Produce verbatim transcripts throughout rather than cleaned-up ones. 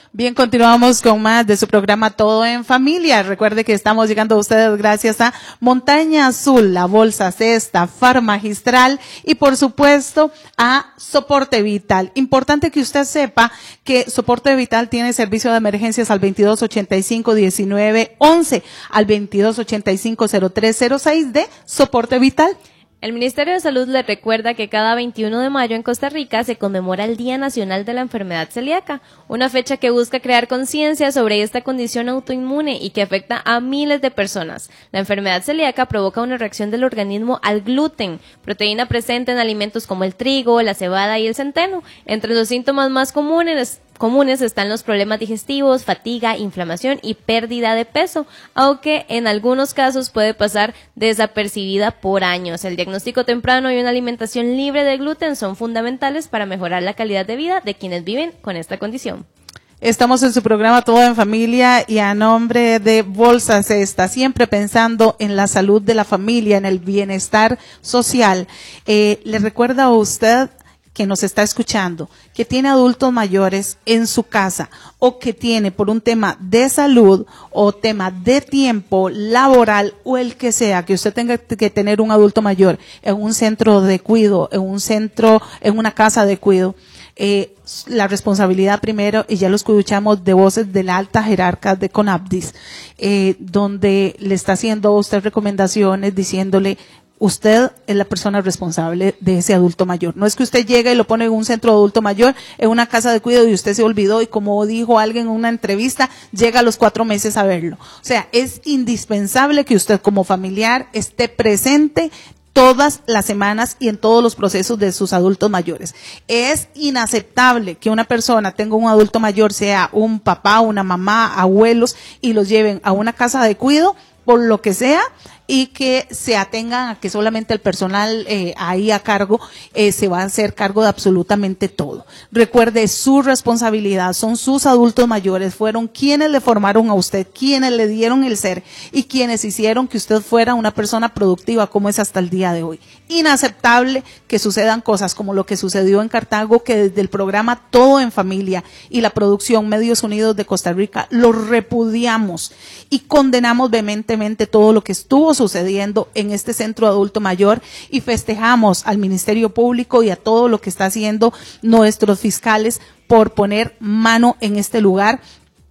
Bien, continuamos con más de su programa Todo en Familia. Recuerde que estamos llegando a ustedes gracias a Montaña Azul, la Bolsa Cesta, Farmagistral y por supuesto a Soporte Vital. Importante que usted sepa que Soporte Vital tiene servicio de emergencias al veintidós ochenta y cinco diecinueve once, al veintidós ochenta y cinco cero tres cero seis de Soporte Vital. El Ministerio de Salud le recuerda que cada veintiuno de mayo en Costa Rica se conmemora el Día Nacional de la Enfermedad Celíaca, una fecha que busca crear conciencia sobre esta condición autoinmune y que afecta a miles de personas. La enfermedad celíaca provoca una reacción del organismo al gluten, proteína presente en alimentos como el trigo, la cebada y el centeno. Entre los síntomas más comunes comunes están los problemas digestivos, fatiga, inflamación y pérdida de peso, aunque en algunos casos puede pasar desapercibida por años. El diagnóstico temprano y una alimentación libre de gluten son fundamentales para mejorar la calidad de vida de quienes viven con esta condición. Estamos en su programa Todo en Familia y a nombre de Bolsa Cesta, siempre pensando en la salud de la familia, en el bienestar social. Eh, le recuerda a usted que nos está escuchando, que tiene adultos mayores en su casa o que tiene por un tema de salud o tema de tiempo laboral o el que sea, que usted tenga que tener un adulto mayor en un centro de cuidado, en un centro, en una casa de cuidado, eh, la responsabilidad primero, y ya lo escuchamos de voces de la alta jerarca de CONAPDIS, eh, donde le está haciendo a usted recomendaciones diciéndole: usted es la persona responsable de ese adulto mayor. No es que usted llegue y lo pone en un centro de adulto mayor, en una casa de cuidado y usted se olvidó y como dijo alguien en una entrevista, llega a los cuatro meses a verlo. O sea, es indispensable que usted como familiar esté presente todas las semanas y en todos los procesos de sus adultos mayores. Es inaceptable que una persona tenga un adulto mayor, sea un papá, una mamá, abuelos, y los lleven a una casa de cuidado por lo que sea, y que se atengan a que solamente el personal eh, ahí a cargo eh, se va a hacer cargo de absolutamente todo. Recuerde, su responsabilidad, son sus adultos mayores, fueron quienes le formaron a usted, quienes le dieron el ser y quienes hicieron que usted fuera una persona productiva como es hasta el día de hoy. Inaceptable que sucedan cosas como lo que sucedió en Cartago, que desde el programa Todo en Familia y la producción Medios Unidos de Costa Rica lo repudiamos y condenamos vehementemente todo lo que estuvo sucediendo en este centro adulto mayor y festejamos al Ministerio Público y a todo lo que está haciendo nuestros fiscales por poner mano en este lugar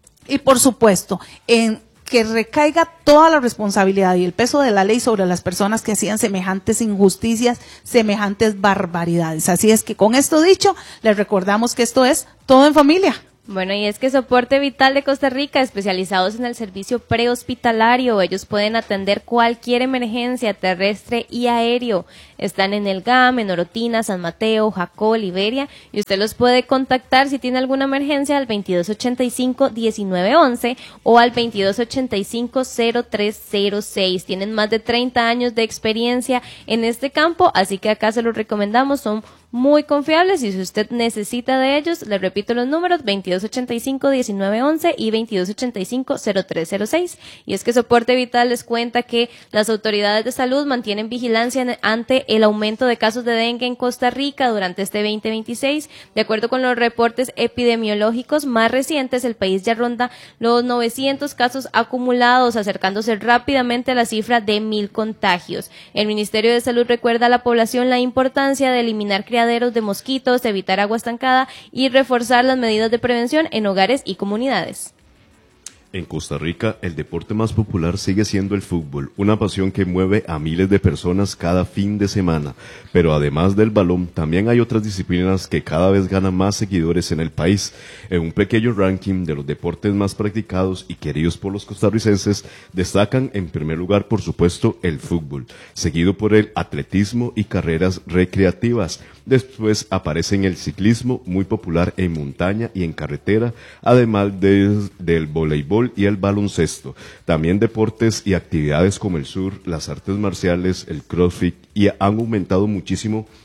y por supuesto en que recaiga toda la responsabilidad y el peso de la ley sobre las personas que hacían semejantes injusticias, semejantes barbaridades. Así es que con esto dicho, les recordamos que esto es Todo en Familia. Bueno, y es que Soporte Vital de Costa Rica, especializados en el servicio prehospitalario, ellos pueden atender cualquier emergencia terrestre y aéreo. Están en el G A M, en Orotina, San Mateo, Jacó, Liberia, y usted los puede contactar si tiene alguna emergencia al veintidós ochenta y cinco diecinueve once o al veintidós ochenta y cinco cero tres cero seis. Tienen más de treinta años de experiencia en este campo, así que acá se los recomendamos, son muy confiables y si usted necesita de ellos, le repito los números veintidós ochenta y cinco diecinueve once y veintidós ochenta y cinco cero tres cero seis. Y es que Soporte Vital les cuenta que las autoridades de salud mantienen vigilancia ante el aumento de casos de dengue en Costa Rica durante este veinte veintiséis. De acuerdo con los reportes epidemiológicos más recientes, el país ya ronda los novecientos casos acumulados, acercándose rápidamente a la cifra de mil contagios. El Ministerio de Salud recuerda a la población la importancia de eliminar criaderos de mosquitos, evitar agua estancada y reforzar las medidas de prevención en hogares y comunidades. En Costa Rica, el deporte más popular sigue siendo el fútbol, una pasión que mueve a miles de personas cada fin de semana. Pero además del balón, también hay otras disciplinas que cada vez ganan más seguidores en el país. En un pequeño ranking de los deportes más practicados y queridos por los costarricenses, destacan en primer lugar, por supuesto, el fútbol, seguido por el atletismo y carreras recreativas. Después aparecen el ciclismo, muy popular en montaña y en carretera, además de, del voleibol y el baloncesto. También deportes y actividades como el surf, las artes marciales, el crossfit, y han aumentado muchísimo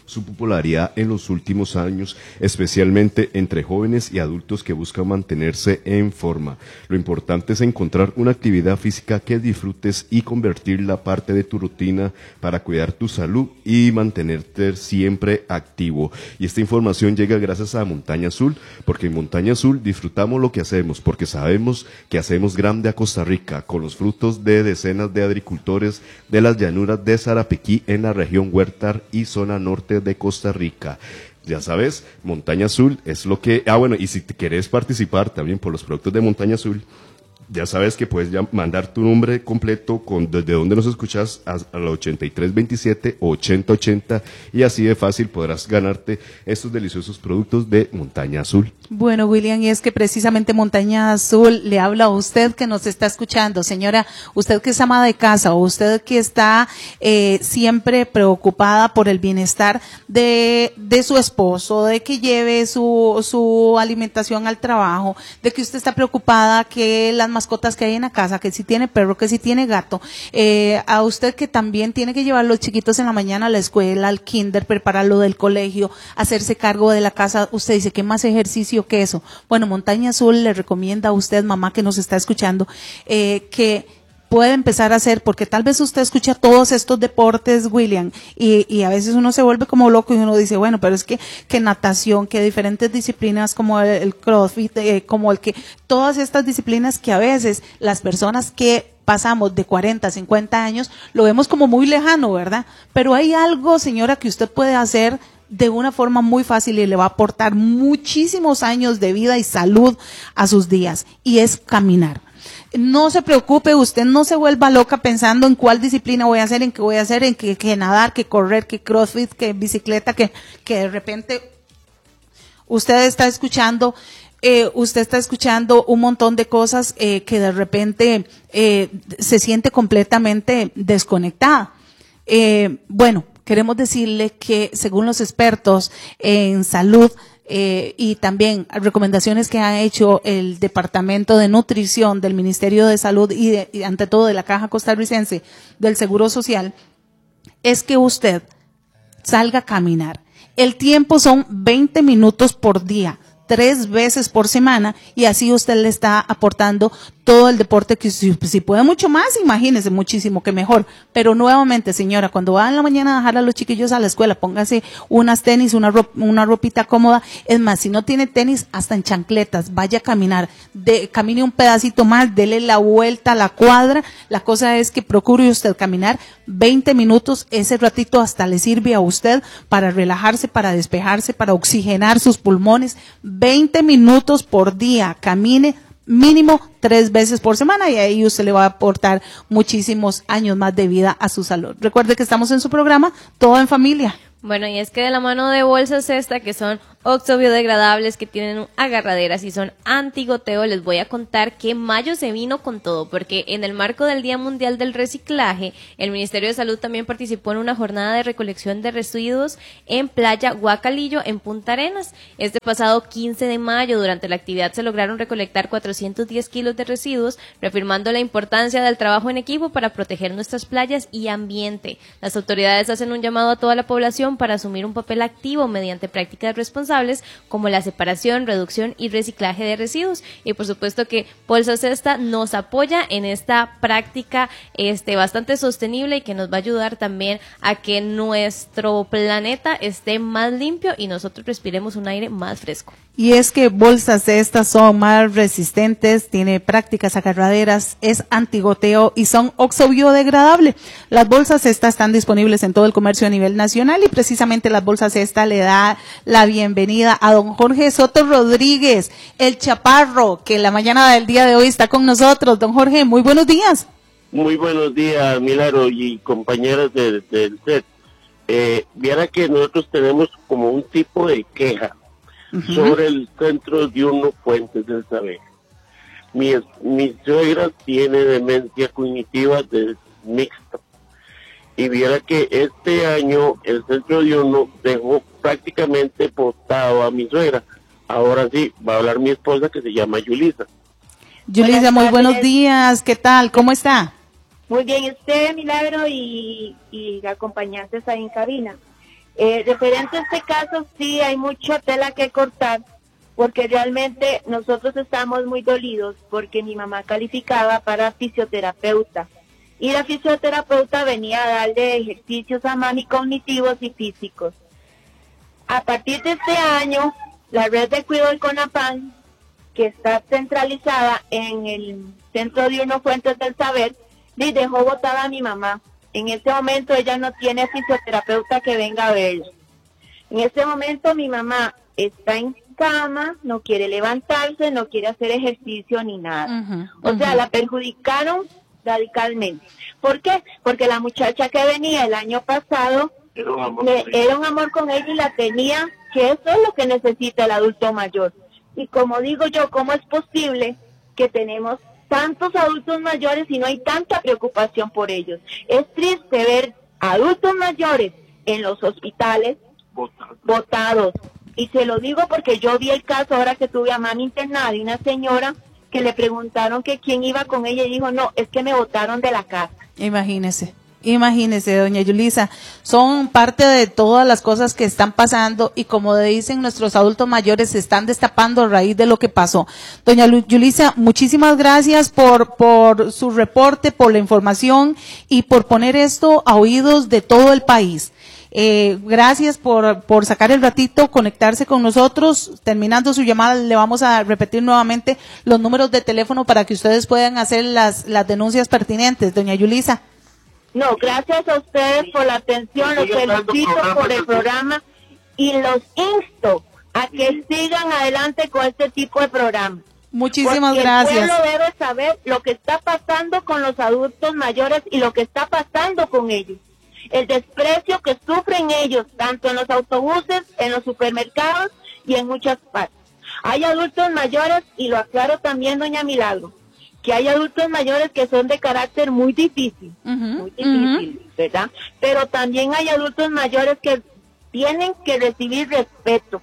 su popularidad en los últimos años, especialmente entre jóvenes y adultos que buscan mantenerse en forma. Lo importante es encontrar una actividad física que disfrutes y convertirla parte de tu rutina para cuidar tu salud y mantenerte siempre activo. Y esta información llega gracias a Montaña Azul, porque en Montaña Azul disfrutamos lo que hacemos, porque sabemos que hacemos grande a Costa Rica con los frutos de decenas de agricultores de las llanuras de Sarapiquí en la región Huertar y zona norte de Costa Rica. Ya sabes, Montaña Azul es lo que... Ah, bueno, y si te quieres participar también por los productos de Montaña Azul, ya sabes que puedes ya mandar tu nombre completo con desde dónde nos escuchas a, a la ochenta y tres veintisiete o ochenta ochenta y así de fácil podrás ganarte estos deliciosos productos de Montaña Azul. Bueno, William, y es que precisamente Montaña Azul le habla a usted que nos está escuchando, señora, usted que es ama de casa o usted que está eh, siempre preocupada por el bienestar de, de su esposo, de que lleve su, su alimentación al trabajo, de que usted está preocupada que las mascotas que hay en la casa, que si tiene perro, que si tiene gato, eh, a usted que también tiene que llevar a los chiquitos en la mañana a la escuela, al kinder, prepararlo del colegio, hacerse cargo de la casa, usted dice, ¿qué más ejercicio que eso? Bueno, Montaña Azul le recomienda a usted, mamá que nos está escuchando, eh, que puede empezar a hacer, porque tal vez usted escucha todos estos deportes, William, y, y a veces uno se vuelve como loco y uno dice, bueno, pero es que, que natación, que diferentes disciplinas como el, el CrossFit, eh, como el que, todas estas disciplinas que a veces las personas que pasamos de cuarenta, cincuenta años, lo vemos como muy lejano, ¿verdad? Pero hay algo, señora, que usted puede hacer de una forma muy fácil y le va a aportar muchísimos años de vida y salud a sus días, y es caminar. No se preocupe, usted no se vuelva loca pensando en cuál disciplina voy a hacer, en qué voy a hacer, en qué, qué nadar, qué correr, qué CrossFit, qué bicicleta, que, que de repente usted está escuchando, eh, usted está escuchando un montón de cosas eh, que de repente eh, se siente completamente desconectada. Eh, bueno, queremos decirle que según los expertos en salud, Eh, y también recomendaciones que ha hecho el Departamento de Nutrición del Ministerio de Salud y, de, y ante todo de la Caja Costarricense del Seguro Social, es que usted salga a caminar. El tiempo son veinte minutos por día, tres veces por semana, y así usted le está aportando todo el deporte que si, si puede mucho más, imagínese, muchísimo que mejor. Pero nuevamente, señora, cuando va en la mañana a dejar a los chiquillos a la escuela, póngase unas tenis, una, ro una ropita cómoda. Es más, si no tiene tenis, hasta en chancletas, vaya a caminar, de, camine un pedacito más, dele la vuelta a la cuadra. La cosa es que procure usted caminar veinte minutos, ese ratito hasta le sirve a usted para relajarse, para despejarse, para oxigenar sus pulmones. veinte minutos por día, camine mínimo tres veces por semana y ahí usted le va a aportar muchísimos años más de vida a su salud. Recuerde que estamos en su programa Todo en Familia. Bueno, y es que de la mano de Bolsas Cesta, que son oxo-biodegradables, que tienen agarraderas y son antigoteo, les voy a contar que mayo se vino con todo, porque en el marco del Día Mundial del Reciclaje, el Ministerio de Salud también participó en una jornada de recolección de residuos en Playa Guacalillo, en Punta Arenas. Este pasado quince de mayo, durante la actividad se lograron recolectar cuatrocientos diez kilos de residuos, reafirmando la importancia del trabajo en equipo para proteger nuestras playas y ambiente. Las autoridades hacen un llamado a toda la población para asumir un papel activo mediante prácticas responsables como la separación, reducción y reciclaje de residuos. Y por supuesto que Bolsas Cesta nos apoya en esta práctica este, bastante sostenible y que nos va a ayudar también a que nuestro planeta esté más limpio y nosotros respiremos un aire más fresco. Y es que Bolsas Cesta son más resistentes, tiene prácticas agarraderas, es antigoteo y son oxo-biodegradables. Las Bolsas Cesta están disponibles en todo el comercio a nivel nacional y precisamente las Bolsas Cesta le da la bienvenida a don Jorge Soto Rodríguez, el Chaparro, que la mañana del día de hoy está con nosotros. Don Jorge, muy buenos días. Muy buenos días, Milagro y compañeras del de, de set. Eh, viera que nosotros tenemos como un tipo de queja uh-huh. sobre el centro diurno Fuentes del Saber. Mi, mi suegra tiene demencia cognitiva de mixta y viera que este año el centro diurno dejó prácticamente postado a mi suegra. Ahora sí, va a hablar mi esposa que se llama Yulisa. Yulisa, muy buenos días, ¿qué tal? ¿Cómo está? Muy bien, usted, Milagro, y, y acompañantes ahí en cabina. Eh, referente a este caso, sí hay mucha tela que cortar, porque realmente nosotros estamos muy dolidos porque mi mamá calificaba para fisioterapeuta y la fisioterapeuta venía a darle ejercicios a mami cognitivos y físicos. A partir de este año, la red de cuidado del CONAPAN, que está centralizada en el Centro Diurno Fuentes del Saber, le dejó botada a mi mamá. En este momento ella no tiene fisioterapeuta que venga a verla. En este momento mi mamá está en cama, no quiere levantarse, no quiere hacer ejercicio ni nada. Uh-huh, o uh-huh. sea, la perjudicaron radicalmente. ¿Por qué? Porque la muchacha que venía el año pasado era un amor, le, era un amor con ella y la tenía, que eso es lo que necesita el adulto mayor. Y como digo yo, ¿cómo es posible que tenemos tantos adultos mayores y no hay tanta preocupación por ellos? Es triste ver adultos mayores en los hospitales botados. botados. Y se lo digo porque yo vi el caso ahora que tuve a mami internada de una señora que le preguntaron que quién iba con ella y dijo, no, es que me botaron de la casa. Imagínese. Imagínese, doña Yulisa, son parte de todas las cosas que están pasando y como dicen nuestros adultos mayores, se están destapando a raíz de lo que pasó. Doña Yulisa, muchísimas gracias por, por su reporte, por la información y por poner esto a oídos de todo el país. Eh, gracias por, por sacar el ratito, conectarse con nosotros. Terminando su llamada, le vamos a repetir nuevamente los números de teléfono para que ustedes puedan hacer las, las denuncias pertinentes. Doña Yulisa. No, gracias a ustedes por la atención, los felicito por el programa y los insto a que sigan adelante con este tipo de programa. Muchísimas Porque gracias. El pueblo debe saber lo que está pasando con los adultos mayores y lo que está pasando con ellos. El desprecio que sufren ellos, tanto en los autobuses, en los supermercados y en muchas partes. Hay adultos mayores, y lo aclaro también, doña Milagro, que hay adultos mayores que son de carácter muy difícil, uh-huh, muy difícil, uh-huh. ¿verdad? Pero también hay adultos mayores que tienen que recibir respeto.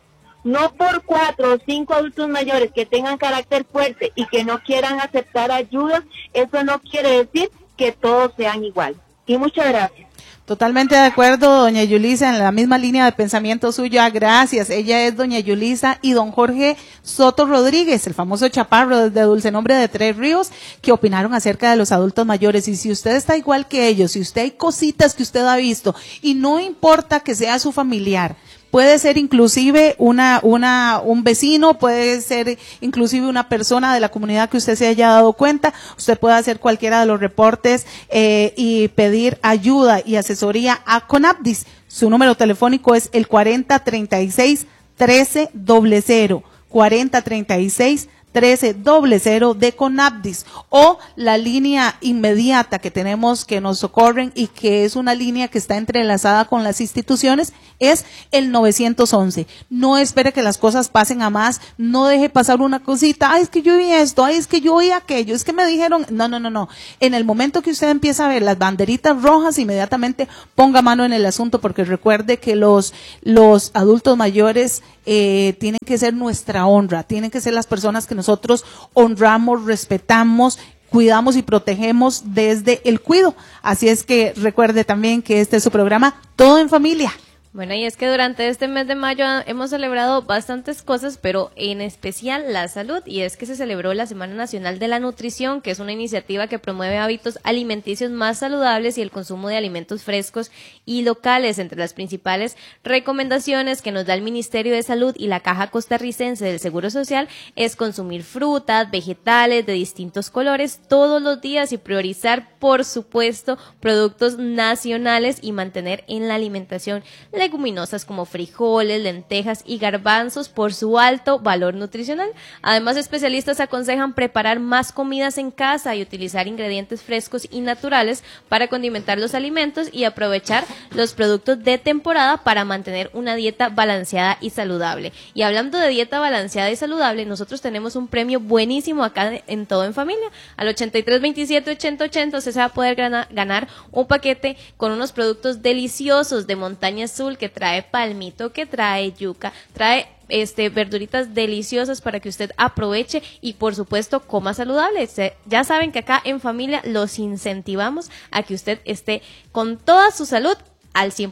No por cuatro o cinco adultos mayores que tengan carácter fuerte y que no quieran aceptar ayuda, eso no quiere decir que todos sean igual. Y muchas gracias. Totalmente de acuerdo, doña Yulisa, en la misma línea de pensamiento suya, gracias. Ella es doña Yulisa y don Jorge Soto Rodríguez, el famoso chaparro de Dulce Nombre de Tres Ríos, que opinaron acerca de los adultos mayores. Y si usted está igual que ellos, si usted hay cositas que usted ha visto, y no importa que sea su familiar, puede ser inclusive una, una, un vecino, puede ser inclusive una persona de la comunidad que usted se haya dado cuenta. Usted puede hacer cualquiera de los reportes eh, y pedir ayuda y asesoría a CONAPDIS. Su número telefónico es el cuarenta treinta y seis trece cero cero, cuarenta treinta y seis trece cero cero de CONAPDIS, o la línea inmediata que tenemos que nos socorren y que es una línea que está entrelazada con las instituciones, es el novecientos once. No espere que las cosas pasen a más, no deje pasar una cosita, ay, es que yo vi esto, ay, es que yo vi aquello, es que me dijeron, no, no, no, no. En el momento que usted empieza a ver las banderitas rojas, inmediatamente ponga mano en el asunto, porque recuerde que los, los adultos mayores eh, tienen que ser nuestra honra, tienen que ser las personas que nosotros honramos, respetamos, cuidamos y protegemos desde el cuido. Así es que recuerde también que este es su programa Todo en Familia. Bueno, y es que durante este mes de mayo hemos celebrado bastantes cosas, pero en especial la salud, y es que se celebró la Semana Nacional de la Nutrición, que es una iniciativa que promueve hábitos alimenticios más saludables y el consumo de alimentos frescos y locales. Entre las principales recomendaciones que nos da el Ministerio de Salud y la Caja Costarricense del Seguro Social es consumir frutas, vegetales de distintos colores todos los días y priorizar, por supuesto, productos nacionales y mantener en la alimentación leguminosas como frijoles, lentejas y garbanzos por su alto valor nutricional. Además, especialistas aconsejan preparar más comidas en casa y utilizar ingredientes frescos y naturales para condimentar los alimentos y aprovechar los productos de temporada para mantener una dieta balanceada y saludable. Y hablando de dieta balanceada y saludable, nosotros tenemos un premio buenísimo acá en Todo en Familia. Al ochenta y tres veintisiete ochenta ochenta usted se va a poder ganar, ganar un paquete con unos productos deliciosos de Montaña Azul, que trae palmito, que trae yuca, trae este verduritas deliciosas para que usted aproveche y por supuesto coma saludable. Se, ya saben que acá en familia los incentivamos a que usted esté con toda su salud al cien por ciento.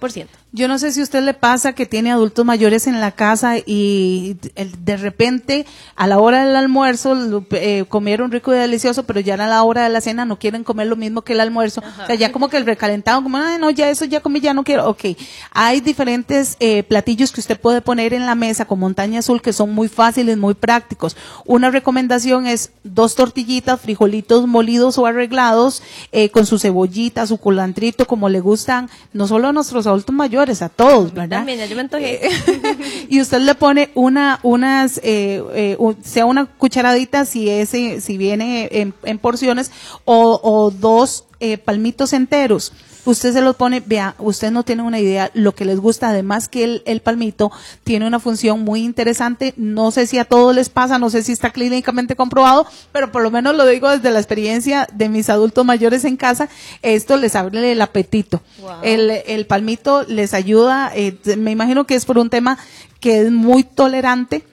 Yo no sé si a usted le pasa que tiene adultos mayores en la casa y el, de repente a la hora del almuerzo eh, comieron rico y delicioso, pero ya a la hora de la cena no quieren comer lo mismo que el almuerzo. Ajá. O sea, ya como que el recalentado, como, ay, no, ya eso ya comí, ya no quiero. Ok, hay diferentes eh, platillos que usted puede poner en la mesa con Montaña Azul que son muy fáciles, muy prácticos. Una recomendación es dos tortillitas, frijolitos molidos o arreglados, eh, con su cebollita, su culantrito, como le gustan, no solo a nuestros adultos mayores, a todos, ¿verdad? También, yo me antojé. Y usted le pone una, unas, eh, eh, sea una cucharadita si ese, si viene en, en porciones, o, o dos eh, palmitos enteros. Usted se los pone, vea, usted no tiene una idea lo que les gusta, además que el, el palmito tiene una función muy interesante, no sé si a todos les pasa, no sé si está clínicamente comprobado, pero por lo menos lo digo desde la experiencia de mis adultos mayores en casa, esto les abre el apetito. Wow. El, el palmito les ayuda, eh, me imagino que es por un tema que es muy tolerante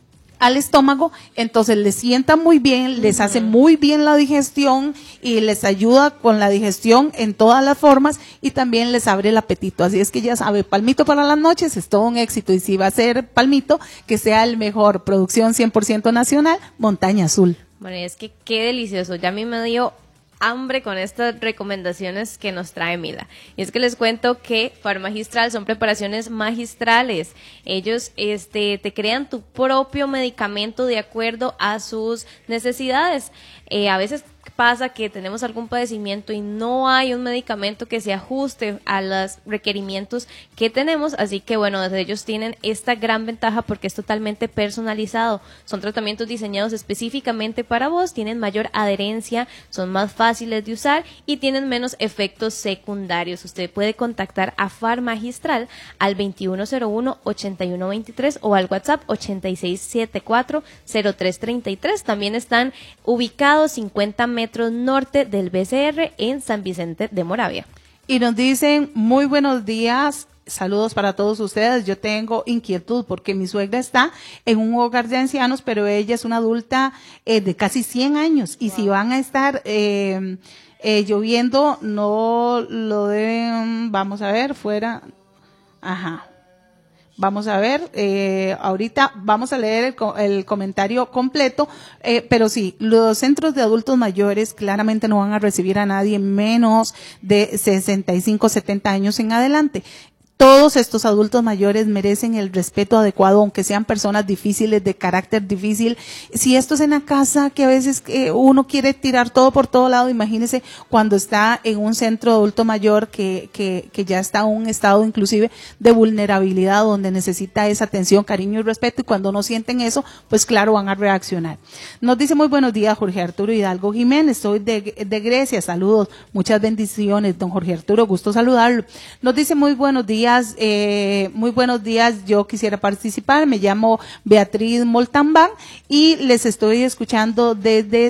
al estómago, entonces les sienta muy bien, les hace muy bien la digestión y les ayuda con la digestión en todas las formas y también les abre el apetito. Así es que ya sabe, palmito para las noches es todo un éxito, y si va a ser palmito, que sea el mejor, producción cien por ciento nacional, Montaña Azul. Bueno, es que qué delicioso, ya a mí me dio hambre con estas recomendaciones que nos trae Mila. Y es que les cuento que Farmagistral son preparaciones magistrales. Ellos este, te crean tu propio medicamento de acuerdo a sus necesidades. Eh, a veces pasa que tenemos algún padecimiento y no hay un medicamento que se ajuste a los requerimientos que tenemos, así que bueno, ellos tienen esta gran ventaja porque es totalmente personalizado, son tratamientos diseñados específicamente para vos, tienen mayor adherencia, son más fáciles de usar y tienen menos efectos secundarios. Usted puede contactar a Farmagistral al veintiuno cero uno, ochenta y uno veintitrés o al WhatsApp ochenta y seis setenta y cuatro cero tres treinta y tres. También están ubicados cincuenta metros norte del B C R en San Vicente de Moravia. Y nos dicen, muy buenos días, saludos para todos ustedes. Yo tengo inquietud porque mi suegra está en un hogar de ancianos, pero ella es una adulta eh, de casi cien años y wow. Si van a estar eh, eh, lloviendo, no lo deben, vamos a ver, fuera, ajá. Vamos a ver, eh, ahorita vamos a leer el, el comentario completo, eh, pero sí, los centros de adultos mayores claramente no van a recibir a nadie menos de sesenta y cinco, setenta años en adelante. Todos estos adultos mayores merecen el respeto adecuado, aunque sean personas difíciles, de carácter difícil. Si esto es en la casa, que a veces eh, uno quiere tirar todo por todo lado, imagínese cuando está en un centro de adulto mayor que, que, que ya está en un estado inclusive de vulnerabilidad, donde necesita esa atención, cariño y respeto, y cuando no sienten eso, pues claro, van a reaccionar. Nos dice muy buenos días, Jorge Arturo Hidalgo Jiménez, soy de, de Grecia, saludos, muchas bendiciones, don Jorge Arturo, gusto saludarlo. Nos dice muy buenos días. Eh, muy buenos días, yo quisiera participar, me llamo Beatriz Moltambán y les estoy escuchando desde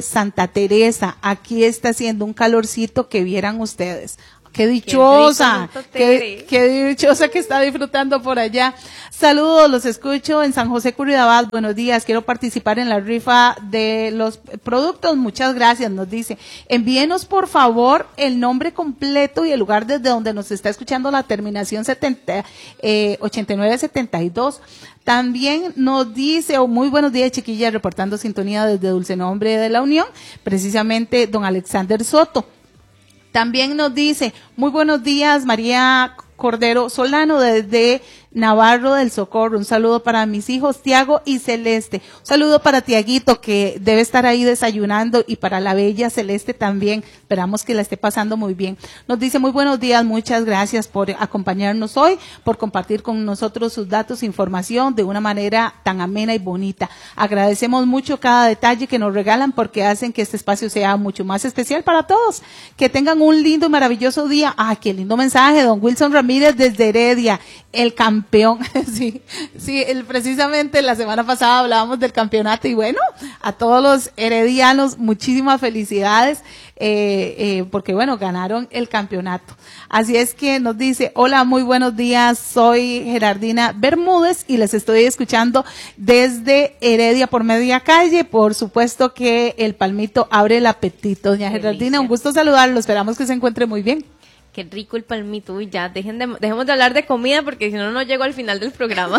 Santa Teresa. Aquí está haciendo un calorcito que vieran ustedes. Qué dichosa, qué, qué dichosa que está disfrutando por allá. Saludos, los escucho en San José Curridabat. Buenos días, quiero participar en la rifa de los productos. Muchas gracias, nos dice. Envíenos por favor el nombre completo y el lugar desde donde nos está escuchando, la terminación setenta, eh, ochenta y nueve setenta y dos. También nos dice, oh, muy buenos días, chiquillas, reportando sintonía desde Dulce Nombre de la Unión, precisamente don Alexander Soto. También nos dice, muy buenos días, María Cordero Solano, desde Navarro del Socorro. Un saludo para mis hijos, Tiago y Celeste. Un saludo para Tiaguito, que debe estar ahí desayunando, y para la bella Celeste también. Esperamos que la esté pasando muy bien. Nos dice, muy buenos días, muchas gracias por acompañarnos hoy, por compartir con nosotros sus datos e información de una manera tan amena y bonita. Agradecemos mucho cada detalle que nos regalan porque hacen que este espacio sea mucho más especial para todos. Que tengan un lindo y maravilloso día. Ah, qué lindo mensaje, don Wilson Ramírez desde Heredia, el campeón. Sí, sí, el, precisamente la semana pasada hablábamos del campeonato y bueno, a todos los heredianos muchísimas felicidades, eh, eh, porque bueno, ganaron el campeonato. Así es que nos dice, hola, muy buenos días, soy Gerardina Bermúdez y les estoy escuchando desde Heredia por media calle. Por supuesto que el palmito abre el apetito. Doña Gerardina, un gusto saludarlo, esperamos que se encuentre muy bien. qué rico el palmito. Uy, ya, dejen de, dejemos de hablar de comida porque si no, no llego al final del programa.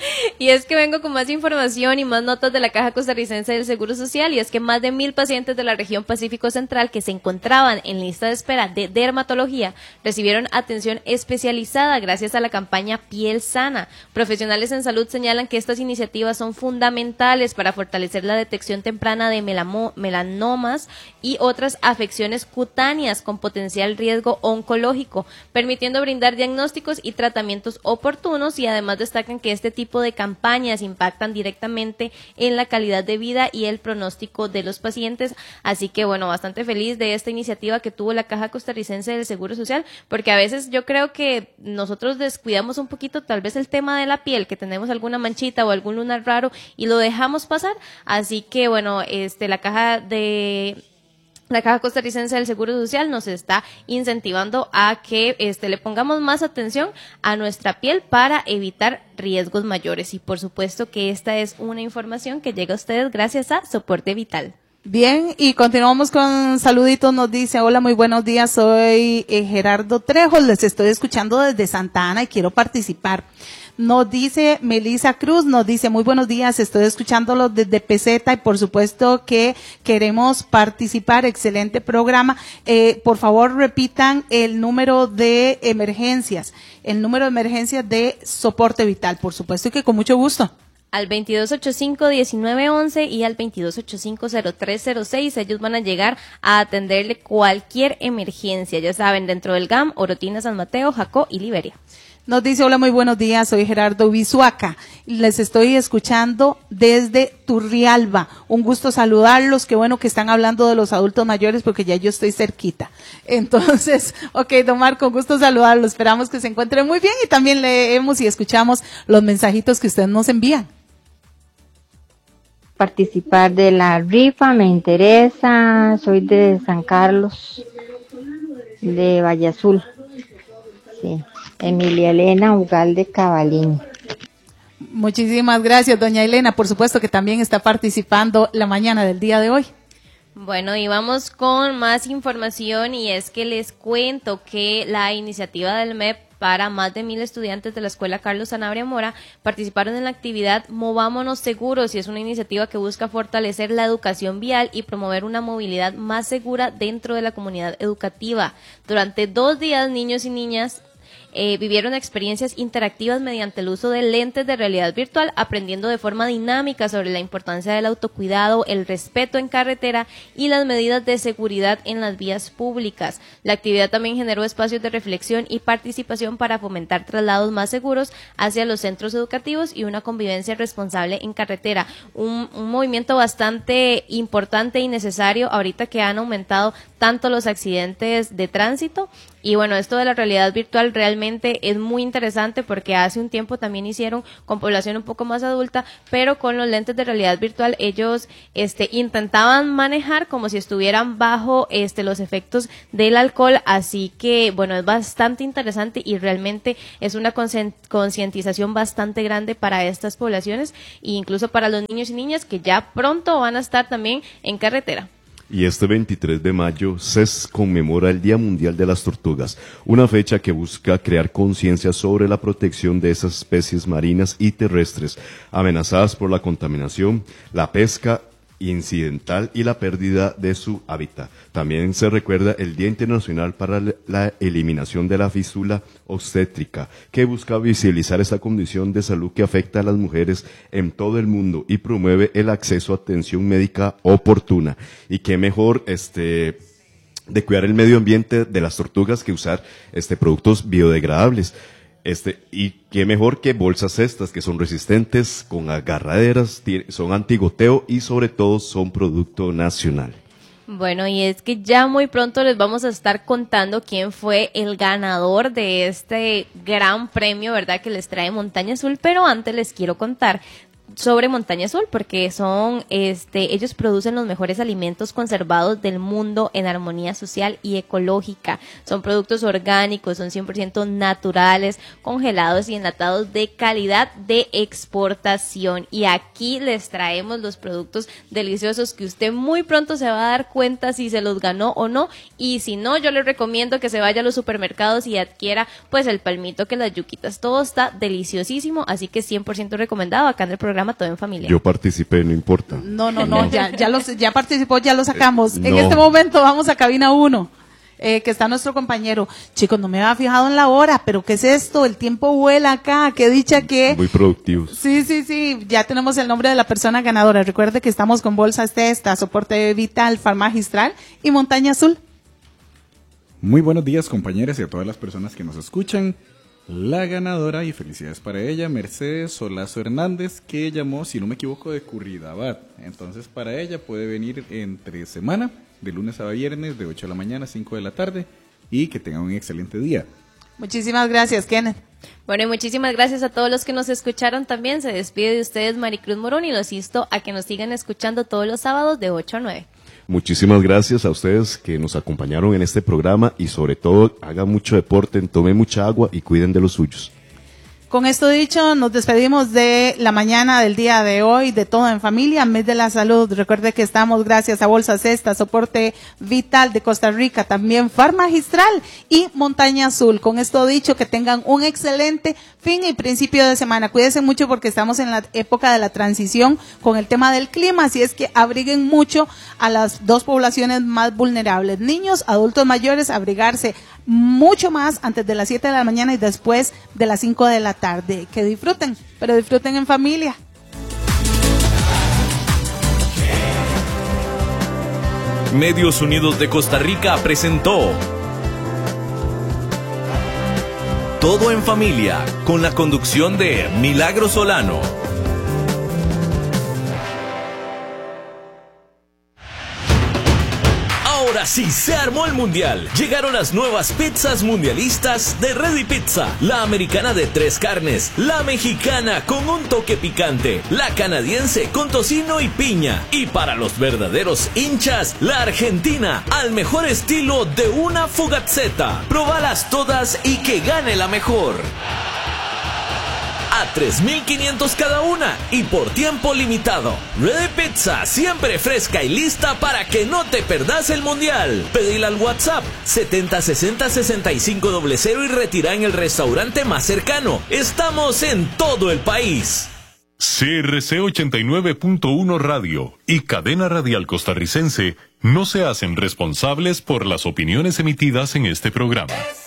Y es que vengo con más información y más notas de la Caja Costarricense del Seguro Social, y es que más de mil pacientes de la región Pacífico Central que se encontraban en lista de espera de dermatología recibieron atención especializada gracias a la campaña Piel Sana. Profesionales en salud señalan que estas iniciativas son fundamentales para fortalecer la detección temprana de melamo, melanomas y otras afecciones cutáneas con potencial riesgo oncológico, permitiendo brindar diagnósticos y tratamientos oportunos, y además destacan que este tipo de campañas impactan directamente en la calidad de vida y el pronóstico de los pacientes. Así que bueno, bastante feliz de esta iniciativa que tuvo la Caja Costarricense del Seguro Social, porque a veces yo creo que nosotros descuidamos un poquito tal vez el tema de la piel, que tenemos alguna manchita o algún lunar raro y lo dejamos pasar. Así que bueno, este la caja de La Caja Costarricense del Seguro Social nos está incentivando a que este, le pongamos más atención a nuestra piel para evitar riesgos mayores. Y por supuesto que esta es una información que llega a ustedes gracias a Soporte Vital. Bien, y continuamos con saluditos. Nos dice: hola, muy buenos días, soy eh, Gerardo Trejos, les estoy escuchando desde Santa Ana y quiero participar. Nos dice Melissa Cruz, nos dice: muy buenos días, estoy escuchándolo desde Peseta y por supuesto que queremos participar, excelente programa. Eh, por favor, repitan el número de emergencias, el número de emergencias de Soporte Vital, por supuesto que con mucho gusto. Al veintidós ochenta y cinco, diecinueve once y al veintidós ochenta y cinco, cero tres cero seis, ellos van a llegar a atenderle cualquier emergencia, ya saben, dentro del G A M, Orotina, San Mateo, Jacó y Liberia. Nos dice: hola, muy buenos días, soy Gerardo Bizuaca, les estoy escuchando desde Turrialba, un gusto saludarlos, qué bueno que están hablando de los adultos mayores porque ya yo estoy cerquita. Entonces, ok, don Marco, un gusto saludarlos, esperamos que se encuentren muy bien y también leemos y escuchamos los mensajitos que ustedes nos envían. Participar de la rifa me interesa, soy de San Carlos, de Valle Azul, sí. Emilia Elena Ugalde Cabalín. Muchísimas gracias, doña Elena, por supuesto que también está participando la mañana del día de hoy. Bueno, y vamos con más información, y es que les cuento que la iniciativa del M E P para más de mil estudiantes de la Escuela Carlos Sanabria Mora participaron en la actividad Movámonos Seguros, y es una iniciativa que busca fortalecer la educación vial y promover una movilidad más segura dentro de la comunidad educativa. Durante dos días, niños y niñas Eh, vivieron experiencias interactivas mediante el uso de lentes de realidad virtual, aprendiendo de forma dinámica sobre la importancia del autocuidado, el respeto en carretera y las medidas de seguridad en las vías públicas. La actividad también generó espacios de reflexión y participación para fomentar traslados más seguros hacia los centros educativos y una convivencia responsable en carretera. Un, un movimiento bastante importante y necesario ahorita que han aumentado tanto los accidentes de tránsito. Y bueno, esto de la realidad virtual realmente es muy interesante porque hace un tiempo también hicieron con población un poco más adulta, pero con los lentes de realidad virtual ellos este intentaban manejar como si estuvieran bajo este los efectos del alcohol, así que bueno, es bastante interesante y realmente es una concientización bastante grande para estas poblaciones e incluso para los niños y niñas que ya pronto van a estar también en carretera. Y este veintitrés de mayo se conmemora el Día Mundial de las Tortugas, una fecha que busca crear conciencia sobre la protección de esas especies marinas y terrestres amenazadas por la contaminación, la pesca incidental y la pérdida de su hábitat. También se recuerda el Día Internacional para la Eliminación de la Fístula Obstétrica, que busca visibilizar esa condición de salud que afecta a las mujeres en todo el mundo y promueve el acceso a atención médica oportuna. Y qué mejor este de cuidar el medio ambiente de las tortugas que usar este productos biodegradables. Este, y qué mejor que bolsas estas que son resistentes, con agarraderas, son antigoteo y sobre todo son producto nacional. Bueno, y es que ya muy pronto les vamos a estar contando quién fue el ganador de este gran premio, ¿verdad?, que les trae Montaña Azul, pero antes les quiero contar sobre Montaña Azul, porque son, este, ellos producen los mejores alimentos conservados del mundo en armonía social y ecológica. Son productos orgánicos, son cien por ciento naturales, congelados y enlatados de calidad de exportación. Y aquí les traemos los productos deliciosos que usted muy pronto se va a dar cuenta si se los ganó o no. Y si no, yo les recomiendo que se vaya a los supermercados y adquiera pues el palmito, que las yuquitas, todo está deliciosísimo, así que cien por ciento recomendado acá en el programa Todo en Familia. Yo participé, no importa. No, no, no, ya, ya, los, ya participó, ya lo sacamos. Eh, en no. este momento vamos a cabina uno, eh, que está nuestro compañero. Chicos, no me había fijado en la hora, pero ¿qué es esto? El tiempo vuela acá, qué dicha que... Muy productivos. Sí, sí, sí, ya tenemos el nombre de la persona ganadora. Recuerde que estamos con Bolsas Testa, Soporte Vital, Farmagistral y Montaña Azul. Muy buenos días, compañeras, y a todas las personas que nos escuchan. La ganadora, y felicidades para ella, Mercedes Solazo Hernández, que llamó, si no me equivoco, de Curridabat. Entonces, para ella puede venir entre semana, de lunes a viernes, de ocho de la mañana a cinco de la tarde, y que tengan un excelente día. Muchísimas gracias, Kenneth. Bueno, y muchísimas gracias a todos los que nos escucharon también. Se despide de ustedes Maricruz Morón y los insto a que nos sigan escuchando todos los sábados de ocho a nueve. Muchísimas gracias a ustedes que nos acompañaron en este programa y sobre todo hagan mucho deporte, tomen mucha agua y cuiden de los suyos. Con esto dicho, nos despedimos de la mañana del día de hoy, de Todo en Familia, Mes de la Salud. Recuerde que estamos gracias a Bolsas Testa, Soporte Vital de Costa Rica, también Farmagistral y Montaña Azul. Con esto dicho, que tengan un excelente fin y principio de semana. Cuídense mucho porque estamos en la época de la transición con el tema del clima, así es que abriguen mucho a las dos poblaciones más vulnerables. Niños, adultos mayores, abrigarse mucho más antes de las siete de la mañana y después de las cinco de la tarde. Que disfruten, pero disfruten en familia. Medios Unidos de Costa Rica presentó Todo en Familia, con la conducción de Milagro Solano. Ahora sí se armó el mundial. Llegaron las nuevas pizzas mundialistas de Ready Pizza. La americana de tres carnes, la mexicana con un toque picante, la canadiense con tocino y piña. Y para los verdaderos hinchas, la argentina al mejor estilo de una fugazzetta. Probalas todas y que gane la mejor. A tres mil quinientos cada una y por tiempo limitado. Ready Pizza, siempre fresca y lista para que no te perdas el mundial. Pedila al WhatsApp setenta sesenta sesenta y cinco cero cero y retira en el restaurante más cercano. Estamos en todo el país. C R C ochenta y nueve punto uno Radio y Cadena Radial Costarricense no se hacen responsables por las opiniones emitidas en este programa.